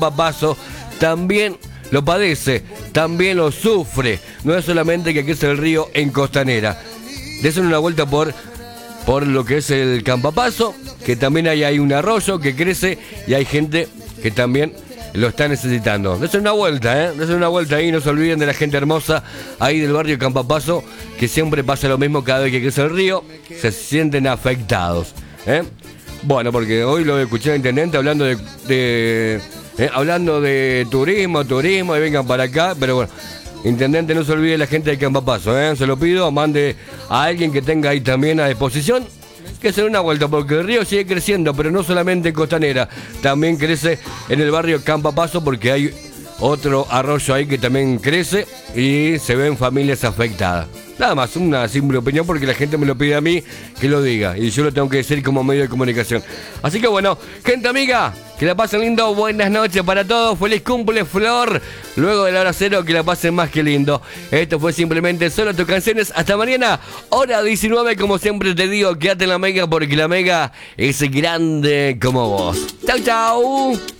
Paso también lo padece, también lo sufre. No es solamente que crece el río en Costanera. Desen una vuelta por lo que es el Campapaso, que también hay un arroyo que crece y hay gente que también lo está necesitando. Desen una vuelta, desen una vuelta ahí, no se olviden de la gente hermosa ahí del barrio Campapaso, que siempre pasa lo mismo cada vez que crece el río, se sienten afectados. Bueno, porque hoy lo escuché al intendente hablando hablando de turismo, y vengan para acá, pero bueno, intendente, no se olvide la gente de Campapaso, se lo pido, mande a alguien que tenga ahí también a disposición, que se dé una vuelta, porque el río sigue creciendo, pero no solamente en Costanera, también crece en el barrio Campapaso, porque hay otro arroyo ahí que también crece y se ven familias afectadas. Nada más, una simple opinión porque la gente me lo pide a mí que lo diga y yo lo tengo que decir como medio de comunicación. Así que bueno, gente amiga, que la pasen lindo, buenas noches para todos, feliz cumple Flor, luego de la hora cero que la pasen más que lindo. Esto fue simplemente Solo Tus Canciones, hasta mañana, hora 19, como siempre te digo, quédate en la Mega porque la Mega es grande como vos. Chau, chau.